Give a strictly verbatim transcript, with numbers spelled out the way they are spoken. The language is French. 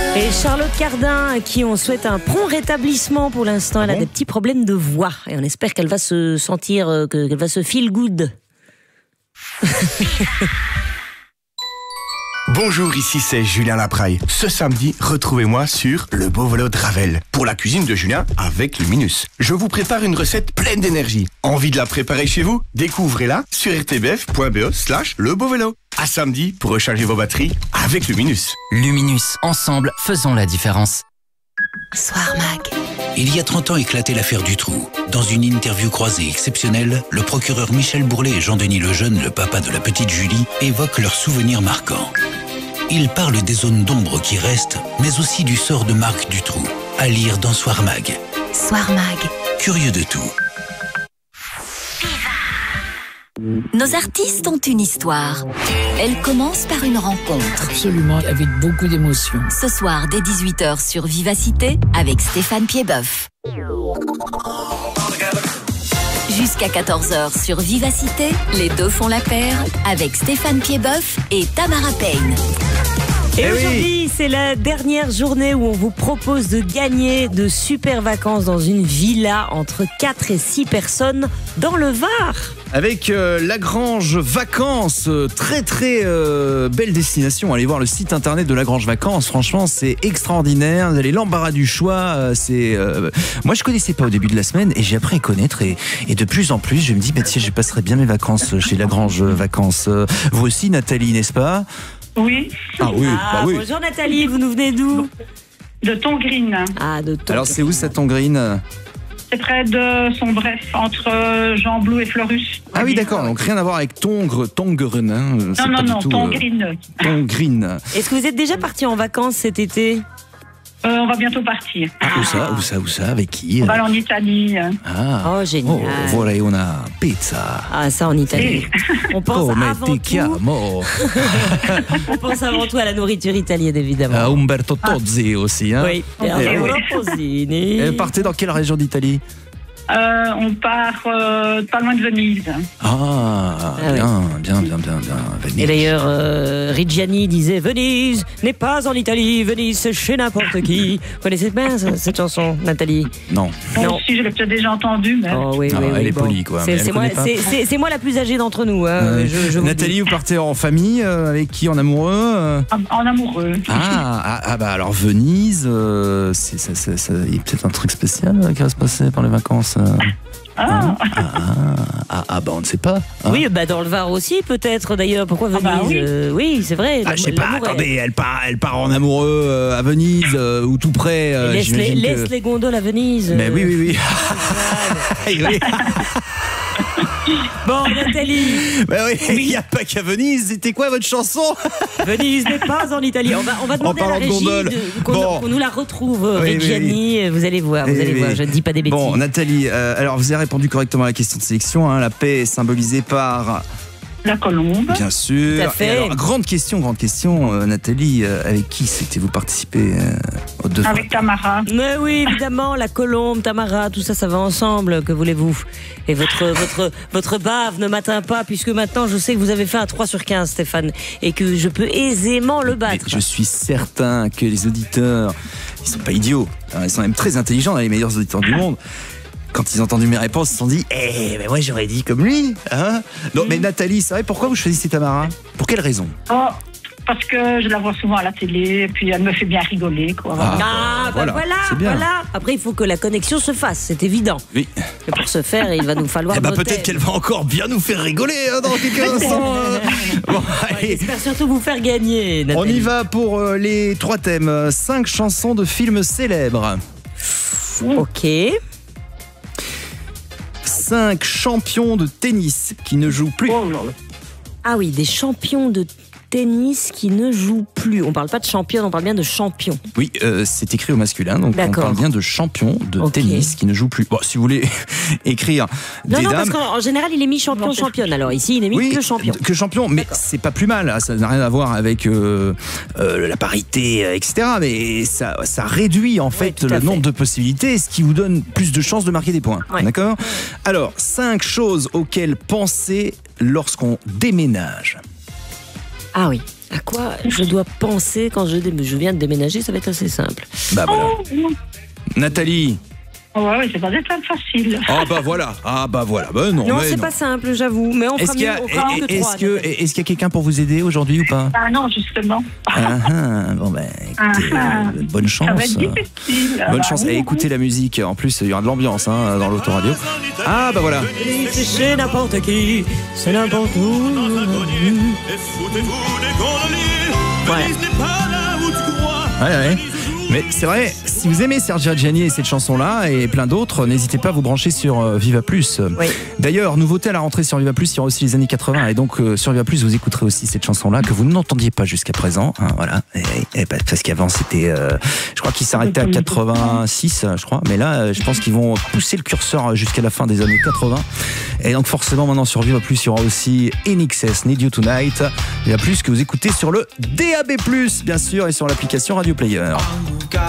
Et Charlotte Cardin, à qui on souhaite un prompt rétablissement pour l'instant. Elle Ah a bon des petits problèmes de voix et on espère qu'elle va se sentir, euh, que- qu'elle va se feel good. Bonjour, ici c'est Julien Lapraille. Ce samedi, retrouvez-moi sur Le Beau Vélo de Ravel pour la cuisine de Julien avec Luminus. Je vous prépare une recette pleine d'énergie. Envie de la préparer chez vous? Découvrez-la sur r t b f point b e slash le beau vélo. À samedi pour recharger vos batteries avec Luminus. Luminus, ensemble, faisons la différence. Soir Mag. Il y a trente ans éclatait l'affaire Dutroux. Dans une interview croisée exceptionnelle, le procureur Michel Bourlet et Jean-Denis Lejeune, le papa de la petite Julie, évoquent leurs souvenirs marquants. Ils parlent des zones d'ombre qui restent, mais aussi du sort de Marc Dutroux. À lire dans Soir Mag. Soir Mag. Curieux de tout. Nos artistes ont une histoire. Elle commence par une rencontre. Absolument, avec beaucoup d'émotion. Ce soir, dès dix-huit heures sur Vivacité, avec Stéphane Piedboeuf. Jusqu'à quatorze heures sur Vivacité, les deux font la paire, avec Stéphane Piedboeuf et Tamara Payne. Et Eh oui. aujourd'hui, c'est la dernière journée où on vous propose de gagner de super vacances dans une villa entre quatre et six personnes dans le Var. Avec euh, Lagrange Vacances, euh, très très euh, belle destination. Allez voir le site internet de Lagrange Vacances. Franchement, c'est extraordinaire. Vous avez l'embarras du choix. euh, C'est euh, moi, je connaissais pas au début de la semaine et j'ai appris à connaître. Et, et de plus en plus, je me dis, bah, tiens, je passerai bien mes vacances chez Lagrange Vacances. Euh, Vous aussi, Nathalie, n'est-ce pas? Oui, Ah oui, Ah, bah oui. bonjour Nathalie, vous nous venez d'où? de Tongrine. Ah, de Tongres. Alors, c'est où cette Tongrine? C'est près de son bref, entre euh, Jean-Blou et Fleurus. Ah oui, d'accord. Donc rien à voir avec Tongres, Tongren. Hein. C'est Non, pas non, du non, tout, euh, Tongrine. Tongrine. Est-ce que vous êtes déjà parti en vacances cet été? Euh, on va bientôt partir. Ah, où ça, où ça, où ça? Avec qui? On va aller en Italie. Ah. Oh, génial. Oh, voilà, una pizza. Ah, ça en Italie. On pense Come avant ti tout, chiamo? on pense avant tout à la nourriture italienne, évidemment. À Umberto Tozzi aussi. Hein? Oui. Et oui. alors, Rosini. Et partez dans quelle région d'Italie? Euh, on part euh, pas loin de Venise. Ah, Ah bien, bien, bien, bien, bien. Venise. Et d'ailleurs, euh, Reggiani disait Venise n'est pas en Italie, Venise c'est chez n'importe qui. Vous connaissez bien ce- cette chanson, Nathalie? Non. Moi Non. aussi, je l'ai peut-être déjà entendu, mais... Oh oui, Ah, oui, oui, elle est bon. polie, quoi, C'est mais elle c'est moi, connaît pas. c'est- c'est- c'est moi la plus âgée d'entre nous. Hein. Ouais. Je, je vous Nathalie, le vous partez en famille euh, avec qui? En amoureux euh En, en amoureux. ah, ah, ah, bah alors Venise, euh, c'est, ça, ça, ça- il y a peut-être un truc spécial euh, qui va se passer pendant les vacances. euh. Ah, Ah, ah, ah, bah on ne sait pas. hein. Oui, bah dans le Var aussi peut-être d'ailleurs. Pourquoi Venise? bah oui. euh, oui, c'est vrai. Ah, je sais pas, L'amour est- attendez, elle part, elle part en amoureux euh, à Venise euh, ou tout près. euh, Laisse, les, j'imagine que- laisse les gondoles à Venise. Mais oui, oui, oui. Eh oui. Bon, Nathalie, Bah oui, il n'y a pas qu'à Venise. C'était quoi votre chanson? Venise n'est pas en Italie. On va, on va demander à la parlant de régie gondole. de- qu'on Bon. qu'on nous la retrouve, Oui, oui, Reggiani. Vous allez voir, vous Eh allez oui. voir. Je ne dis pas des bêtises. Bon, Nathalie, euh, alors vous avez répondu correctement à la question de sélection. Hein. La paix est symbolisée par, la colombe. bien sûr. Tout à fait. Et alors, grande question, grande question, euh, Nathalie, euh, avec qui c'était vous participez euh, aux deux fois? Avec Tamara. Mais oui, évidemment, la colombe, Tamara, tout ça, ça va ensemble, que voulez-vous? Et votre, votre, votre bave ne m'atteint pas, puisque maintenant, je sais que vous avez fait un trois sur quinze, Stéphane, et que je peux aisément le Mais battre. je suis certain que les auditeurs, ils sont pas idiots. Hein, ils sont même très intelligents, les meilleurs auditeurs du monde. Quand ils ont entendu mes réponses, ils se sont dit, eh, mais moi j'aurais dit comme lui. Hein non, mais Nathalie, c'est vrai, pourquoi vous choisissez Tamara? Pour quelle raison? Oh, parce que je la vois souvent à la télé, et puis elle me fait bien rigoler, quoi. Ah. Ah, bah Voilà, voilà, c'est bien. voilà. Après, il faut que la connexion se fasse, c'est évident. Oui. Et pour ce faire, il va nous falloir. Eh ben, nos peut-être thèmes. qu'elle va encore bien nous faire rigoler hein, dans quelques instants. hein. Bon, Ouais, allez. J'espère surtout vous faire gagner, On Nathalie. y va pour euh, les trois thèmes. Euh, Cinq chansons de films célèbres. Ok. Cinq champions de tennis qui ne jouent plus. Oh là là. Ah oui, des champions de tennis qui ne jouent plus. On parle pas de championne, on parle bien de champion. Oui, euh, c'est écrit au masculin, donc on D'accord. parle bien de champions de Ok. tennis qui ne jouent plus. Bon, si vous voulez écrire Non, des non, dames. parce qu'en en général, il est mis champion, championne. Alors ici, il est mis Oui, que champion. que champion, mais D'accord. c'est pas plus mal. hein, Ça n'a rien à voir avec euh, euh, la parité, euh, et cetera. Mais ça, ça réduit en fait tout à le fait. nombre de possibilités, ce qui vous donne plus de chances de marquer des points. Ouais. D'accord. Alors, cinq choses auxquelles penser lorsqu'on déménage. Ah oui. À quoi je dois penser quand je, dé... je viens de déménager? Ça va être assez simple. Bah voilà. Oh, Nathalie. ouais, ouais, c'est pas des plans faciles. Ah bah voilà. Ah bah voilà. Bah non, Non, mais c'est non. pas simple, j'avoue. Mais on Est-ce fera qu'il y mieux, a, on fera mieux que est-ce trois. que, est-ce qu'il y a quelqu'un pour vous aider aujourd'hui ou pas? Ah non, justement. Ah, ah, bon ben, écoutez, Ah, euh, bonne chance. Ça va être difficile. Bonne Bah, chance. oui, Et écoutez la musique. En plus, il y aura de l'ambiance hein, dans l'autoradio. Ah bah voilà. C'est chez n'importe qui, c'est n'importe où. Ouais. Ouais, ouais. Mais c'est vrai, si vous aimez Sergio Reggiani et cette chanson-là et plein d'autres, n'hésitez pas à vous brancher sur euh, Viva Plus. Oui. D'ailleurs, nouveauté à la rentrée sur Viva Plus, il y aura aussi les années quatre-vingts. Et donc, euh, sur Viva Plus, vous écouterez aussi cette chanson-là que vous n'entendiez pas jusqu'à présent. Hein, voilà. Et, et, parce qu'avant, c'était. Euh, je crois qu'ils s'arrêtaient à quatre-vingt-six, je crois. Mais là, je pense qu'ils vont pousser le curseur jusqu'à la fin des années quatre-vingts. Et donc, forcément, maintenant, sur Viva Plus, il y aura aussi N X S, Need You Tonight. Viva Plus que vous écoutez sur le D A B plus, bien sûr, et sur l'application Radio Player.